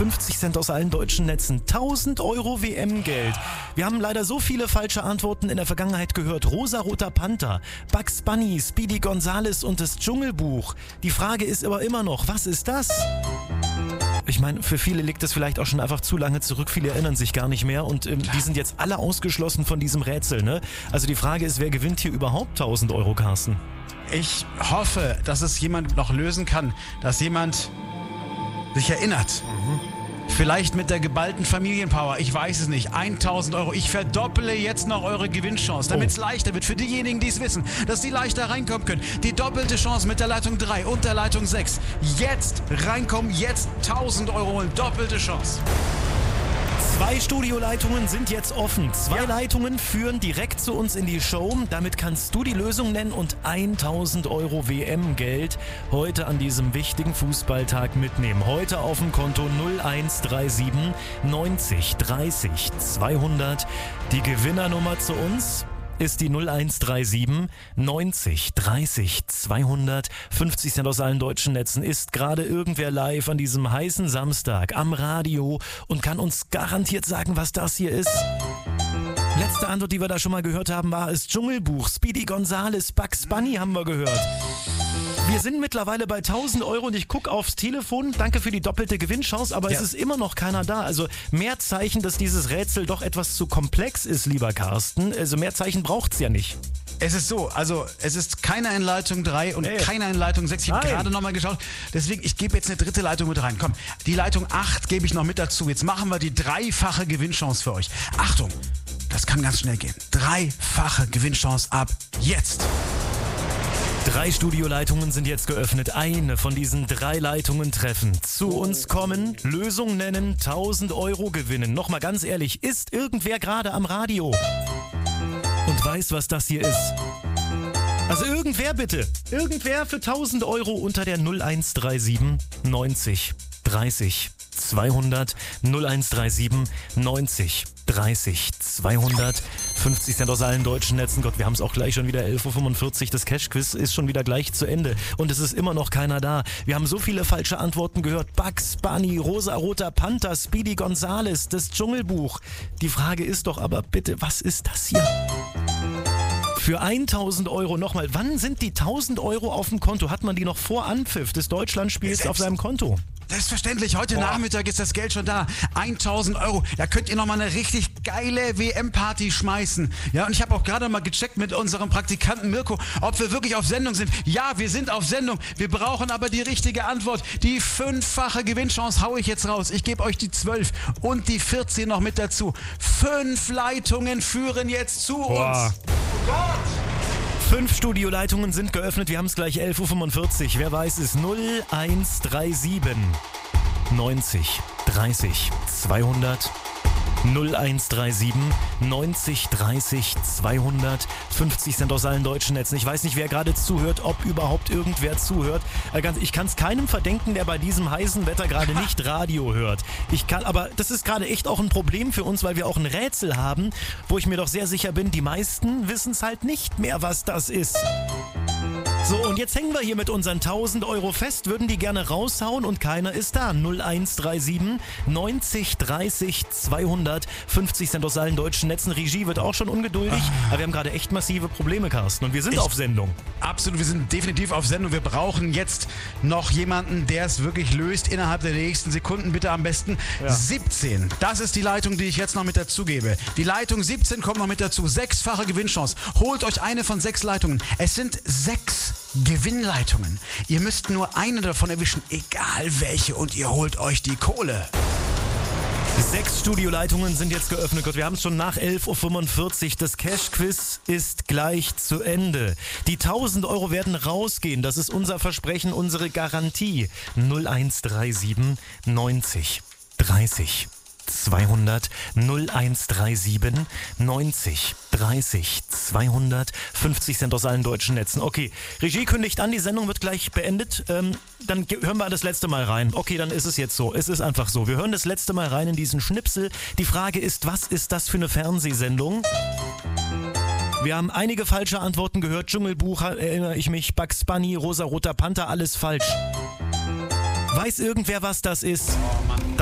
50 Cent aus allen deutschen Netzen, 1000 Euro WM-Geld. Wir haben leider so viele falsche Antworten in der Vergangenheit gehört. Rosa-roter Panther, Bugs Bunny, Speedy Gonzales und das Dschungelbuch. Die Frage ist aber immer noch, was ist das? Ich meine, für viele liegt das vielleicht auch schon einfach zu lange zurück. Viele erinnern sich gar nicht mehr und die sind jetzt alle ausgeschlossen von diesem Rätsel, ne? Also die Frage ist, wer gewinnt hier überhaupt 1000 Euro, Carsten? Ich hoffe, dass es jemand noch lösen kann, dass jemand sich erinnert. Vielleicht mit der geballten Familienpower, ich weiß es nicht. 1000 Euro. Ich verdopple jetzt noch eure Gewinnchance, damit es leichter wird für diejenigen, die es wissen, dass sie leichter reinkommen können. Die doppelte Chance mit der Leitung 3 und der Leitung 6. Jetzt reinkommen, jetzt 1000 Euro holen. Doppelte Chance. 2 Studioleitungen sind jetzt offen. 2 Leitungen führen direkt zu uns in die Show. Damit kannst du die Lösung nennen und 1000 Euro WM-Geld heute an diesem wichtigen Fußballtag mitnehmen. Heute auf dem Konto 0137 90 30 200. Die Gewinnernummer zu uns ist die 0137 90 30 200. 50 Cent aus allen deutschen Netzen. Ist gerade irgendwer live an diesem heißen Samstag am Radio und kann uns garantiert sagen, was das hier ist? Letzte Antwort, die wir da schon mal gehört haben, war das Dschungelbuch. Speedy Gonzales, Bugs Bunny haben wir gehört. Wir sind mittlerweile bei 1000 Euro und ich gucke aufs Telefon. Danke für die doppelte Gewinnchance, aber es ist immer noch keiner da. Also mehr Zeichen, dass dieses Rätsel doch etwas zu komplex ist, lieber Carsten. Also mehr Zeichen braucht's ja nicht. Es ist so, also es ist keiner in Leitung 3 und keiner in Leitung 6. Ich habe gerade nochmal geschaut. Deswegen, ich gebe jetzt eine dritte Leitung mit rein. Komm, die Leitung 8 gebe ich noch mit dazu. Jetzt machen wir die dreifache Gewinnchance für euch. Achtung, das kann ganz schnell gehen. Dreifache Gewinnchance ab jetzt. 3 Studioleitungen sind jetzt geöffnet. Eine von diesen 3 Leitungen treffen. Zu uns kommen, Lösung nennen, 1000 Euro gewinnen. Nochmal ganz ehrlich, ist irgendwer gerade am Radio und weiß, was das hier ist? Also irgendwer bitte. Irgendwer für 1000 Euro unter der 0137 90 30 200. 0137 90 30 200. 50 Cent aus allen deutschen Netzen. Gott, wir haben es auch gleich schon wieder 11.45 Uhr. Das Cash-Quiz ist schon wieder gleich zu Ende. Und es ist immer noch keiner da. Wir haben so viele falsche Antworten gehört. Bugs Bunny, Rosa-roter Panther, Speedy Gonzales, das Dschungelbuch. Die Frage ist doch aber bitte, was ist das hier? Für 1000 Euro nochmal. Wann sind die 1000 Euro auf dem Konto? Hat man die noch vor Anpfiff des Deutschlandspiels auf seinem Konto? Selbstverständlich, heute Nachmittag ist das Geld schon da. 1000 Euro, da könnt ihr nochmal eine richtig geile WM-Party schmeißen. Ja, und ich habe auch gerade mal gecheckt mit unserem Praktikanten Mirko, ob wir wirklich auf Sendung sind. Ja, wir sind auf Sendung. Wir brauchen aber die richtige Antwort. Die 5-fache Gewinnchance hau ich jetzt raus. Ich gebe euch die 12 und die 14 noch mit dazu. 5 Leitungen führen jetzt zu uns. Oh Gott! 5 Studioleitungen sind geöffnet. Wir haben es gleich 11.45 Uhr. Wer weiß es? 0137 90 30 200. 0137 90 30 200. 50 Cent aus allen deutschen Netzen. Ich weiß nicht, wer gerade zuhört, ob überhaupt irgendwer zuhört. Ich kann es keinem verdenken, der bei diesem heißen Wetter gerade nicht Radio hört. Aber das ist gerade echt auch ein Problem für uns, weil wir auch ein Rätsel haben, wo ich mir doch sehr sicher bin, die meisten wissen es halt nicht mehr, was das ist. So, und jetzt hängen wir hier mit unseren 1000 Euro fest, würden die gerne raushauen und keiner ist da. 0137 90 30 200. 50 Cent aus allen deutschen Netzen. Regie wird auch schon ungeduldig, aber wir haben gerade echt massive Probleme, Carsten, und wir sind auf Sendung. Absolut, wir sind definitiv auf Sendung. Wir brauchen jetzt noch jemanden, der es wirklich löst innerhalb der nächsten Sekunden. Bitte am besten 17. Das ist die Leitung, die ich jetzt noch mit dazu gebe. Die Leitung 17 kommt noch mit dazu. 6-fache Gewinnchance. Holt euch eine von 6 Leitungen. Es sind 6 Gewinnleitungen. Ihr müsst nur eine davon erwischen, egal welche, und ihr holt euch die Kohle. 6 Studioleitungen sind jetzt geöffnet. Gott, wir haben es schon nach 11.45 Uhr. Das Cash-Quiz ist gleich zu Ende. Die 1000 Euro werden rausgehen. Das ist unser Versprechen, unsere Garantie. 0137 90 30 200. 0137 90 30 200. 50 Cent aus allen deutschen Netzen. Okay, Regie kündigt an, die Sendung wird gleich beendet. Dann hören wir das letzte Mal rein. Okay, dann ist es jetzt so. Es ist einfach so. Wir hören das letzte Mal rein in diesen Schnipsel. Die Frage ist, was ist das für eine Fernsehsendung? Wir haben einige falsche Antworten gehört. Dschungelbuch, erinnere ich mich. Bugs Bunny, Rosa-roter Panther, alles falsch. Weiß irgendwer, was das ist? Oh Mann.